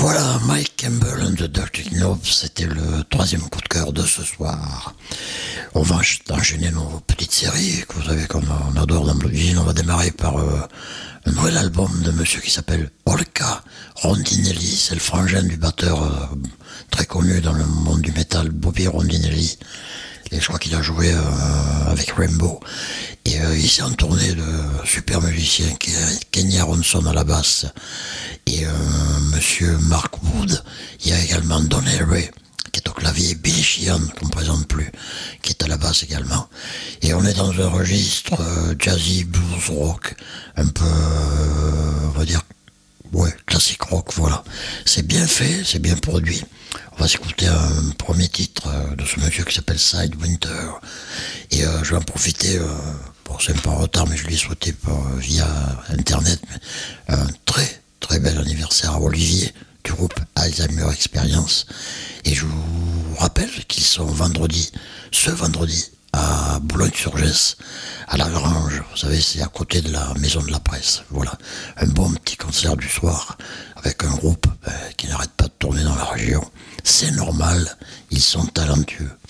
Voilà, Mike Campbell and the Dirty Knobs, c'était le troisième coup de cœur de ce soir. On va enchaîner nos petites séries, que vous savez comme on adore dans Blue Jean. On va démarrer par un nouvel album de monsieur qui s'appelle Olka Rondinelli. C'est le frangin du batteur très connu dans le monde du métal, Bobby Rondinelli. Et je crois qu'il a joué avec Rainbow. Et il s'est entourné de super musiciens, Kenny Aronson à la basse et monsieur Mark Wood. Il y a également Don Henry qui est au clavier, Billy Sheehan qu'on ne présente plus, qui est à la basse également. Et on est dans un registre jazzy, blues rock, un peu, on va dire, classique rock, voilà. C'est bien fait, c'est bien produit. On va s'écouter un premier titre de ce monsieur qui s'appelle Sidewinter. Et je vais en profiter, c'est un peu en retard, mais je lui ai souhaité via Internet un très très bel anniversaire à Olivier du groupe Alzheimer Experience. Et je vous rappelle qu'ils sont ce vendredi, à Boulogne-sur-Gesse, à la Grange. Vous savez, c'est à côté de la maison de la presse. Voilà, un bon petit concert du soir avec un groupe qui n'arrête pas de tourner dans la région. C'est normal, ils sont talentueux.